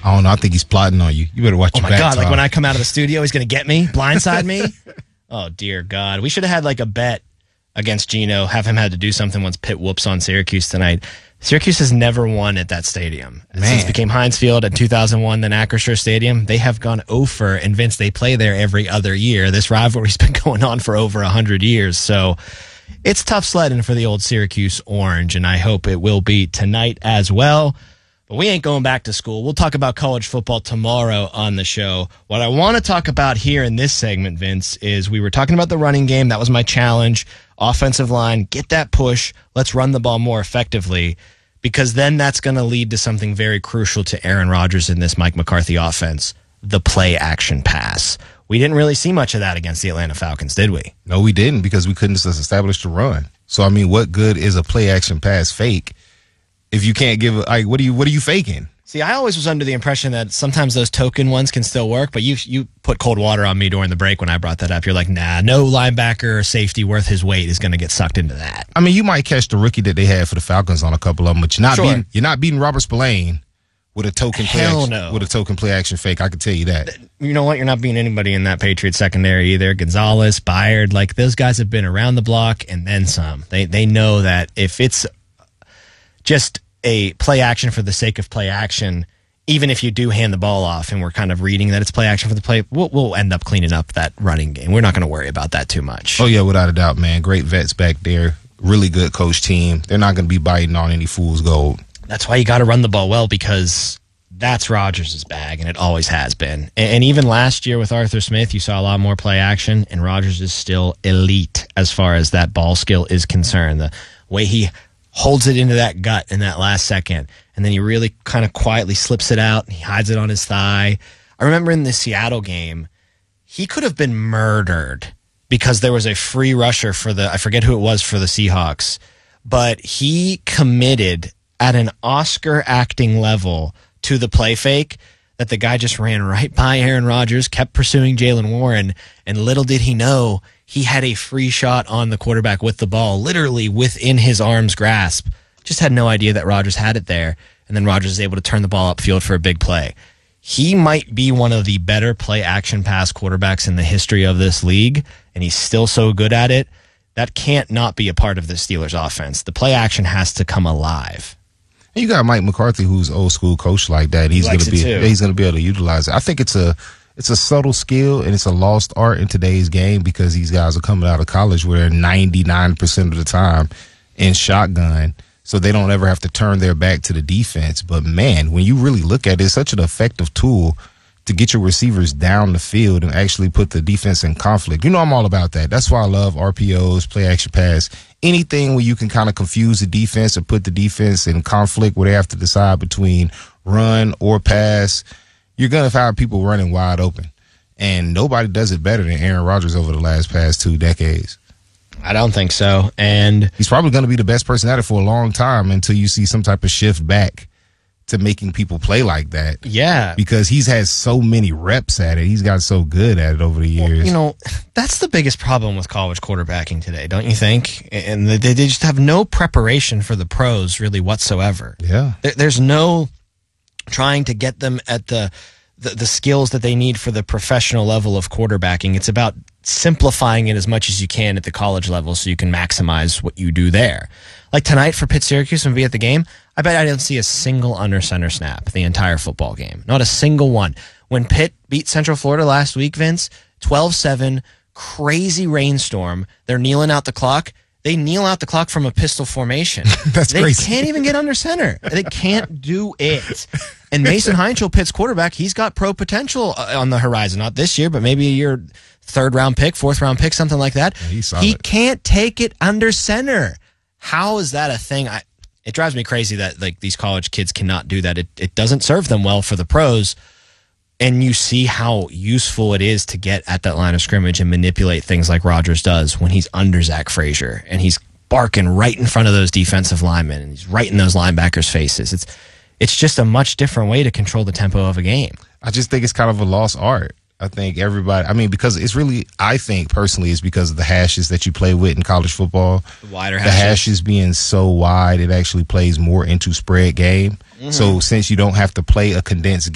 I don't know. I think he's plotting on you. You better watch your back. Oh, my God. Tom. Like when I come out of the studio, he's going to get me, blindside me. Oh, dear God. We should have had like a bet against Gino, have him had to do something once Pitt whoops on Syracuse tonight. Syracuse has never won at that stadium. Since it became Heinz Field in 2001, then Acrisure Stadium, they have gone over. And Vince, they play there every other year. This rivalry's been going on for over 100 years. So it's tough sledding for the old Syracuse Orange, and I hope it will be tonight as well. But we ain't going back to school. We'll talk about college football tomorrow on the show. What I want to talk about here in this segment, Vince, is we were talking about the running game. That was my challenge. Offensive line, get that push. Let's run the ball more effectively, because then that's going to lead to something very crucial to Aaron Rodgers in this Mike McCarthy offense, the play-action pass. We didn't really see much of that against the Atlanta Falcons, did we? No, we didn't, because we couldn't just establish the run. So, I mean, what good is a play-action pass fake if you can't give – like, what are you faking? See, I always was under the impression that sometimes those token ones can still work, but you put cold water on me during the break when I brought that up. You're like, nah, no linebacker or safety worth his weight is going to get sucked into that. I mean, you might catch the rookie that they had for the Falcons on a couple of them, but you're not beating Robert Spillane with a token play action fake. I can tell you that. You know what? You're not beating anybody in that Patriots secondary either. Gonzalez, Byard, like those guys have been around the block and then some. They know that if it's just a play action for the sake of play action, even if you do hand the ball off and we're kind of reading that it's play action for the play, we'll end up cleaning up that running game. We're not going to worry about that too much. Oh, yeah, without a doubt, man. Great vets back there. Really good coach team. They're not going to be biting on any fool's gold. That's why you got to run the ball well, because that's Rodgers' bag, and it always has been. And even last year with Arthur Smith, you saw a lot more play action, and Rodgers is still elite as far as that ball skill is concerned. The way he holds it into that gut in that last second, and then he really kind of quietly slips it out, and he hides it on his thigh. I remember in the Seattle game, he could have been murdered because there was a free rusher for I forget who it was for the Seahawks, but he committed at an Oscar acting level to the play fake that the guy just ran right by Aaron Rodgers, kept pursuing Jaylen Warren, and little did he know he had a free shot on the quarterback with the ball, literally within his arm's grasp. Just had no idea that Rodgers had it there, and then Rodgers is able to turn the ball upfield for a big play. He might be one of the better play-action pass quarterbacks in the history of this league, and he's still so good at it. That can't not be a part of the Steelers' offense. The play-action has to come alive. You got Mike McCarthy, who's old school coach like that. He's going to be able to utilize it. I think it's a subtle skill and it's a lost art in today's game, because these guys are coming out of college where they're 99% of the time in shotgun, so they don't ever have to turn their back to the defense. But man, when you really look at it, it's such an effective tool to get your receivers down the field and actually put the defense in conflict. You know, I'm all about that. That's why I love RPOs, play action pass, anything where you can kind of confuse the defense or put the defense in conflict where they have to decide between run or pass. You're going to have people running wide open, and nobody does it better than Aaron Rodgers over the past 2 decades. I don't think so. And he's probably going to be the best person at it for a long time until you see some type of shift back to making people play like that. Yeah. Because he's had so many reps at it. He's got so good at it over the years. Well, you know, that's the biggest problem with college quarterbacking today, don't you think? And they just have no preparation for the pros really whatsoever. Yeah. There's no trying to get them at the skills that they need for the professional level of quarterbacking. It's about simplifying it as much as you can at the college level so you can maximize what you do there. Like tonight for Pitt Syracuse, when we at the game, I bet I didn't see a single under center snap the entire football game. Not a single one. When Pitt beat Central Florida last week, Vince, 12-7, crazy rainstorm, they're kneeling out the clock. They kneel out the clock from a pistol formation. That's crazy. They can't even get under center. They can't do it. And Mason Heinchel, Pitt's quarterback, he's got pro potential on the horizon. Not this year, but maybe a year, 3rd round pick, 4th round pick, something like that. Yeah, he can't take it under center. How is that a thing? It drives me crazy that like these college kids cannot do that. It doesn't serve them well for the pros. And you see how useful it is to get at that line of scrimmage and manipulate things like Rodgers does when he's under Zach Frazier and he's barking right in front of those defensive linemen and he's right in those linebackers' faces. It's just a much different way to control the tempo of a game. I just think it's kind of a lost art. I think everybody, I mean, because it's really, I think personally, it's because of the hashes that you play with in college football. The wider hashes. The hashes being so wide, it actually plays more into spread game. Mm-hmm. So since you don't have to play a condensed